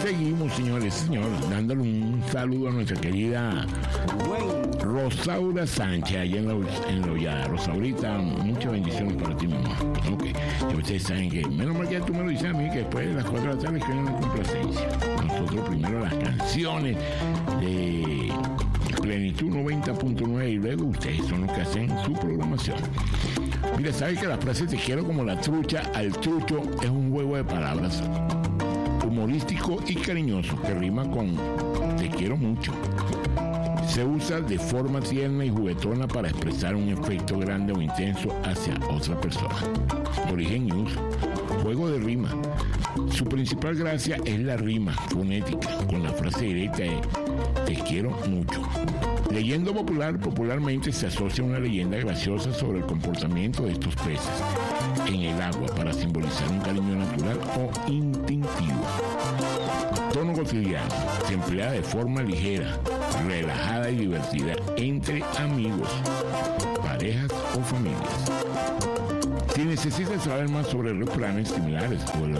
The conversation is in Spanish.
Seguimos, señores, dándole un saludo a nuestra querida Rosaura Sánchez, allá en la Hollada. Rosaurita, muchas bendiciones para ti, mamá. Ok, y ustedes saben que, menos mal que tú me lo dices a mí, que después de las 4 de la tarde que viene una complacencia. Nosotros primero las canciones de Plenitud 90.9 y luego ustedes son los que hacen su programación. Mira, ¿sabes que la frase te quiero como la trucha al trucho es un juego de palabras humorístico y cariñoso que rima con te quiero mucho? Se usa de forma tierna y juguetona para expresar un efecto grande o intenso hacia otra persona. Origen y uso. Juego de rima. Su principal gracia es la rima fonética con la frase directa de te quiero mucho. Leyenda popularmente se asocia una leyenda graciosa sobre el comportamiento de estos peces en el agua para simbolizar un cariño natural o instintivo. Tono cotidiano. Se emplea de forma ligera, relajada y divertida entre amigos, parejas o familias. Si necesitas saber más sobre refranes similares o el